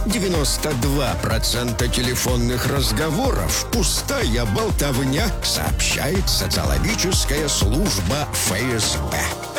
92% телефонных разговоров – пустая болтовня, сообщает социологическая служба ФСБ.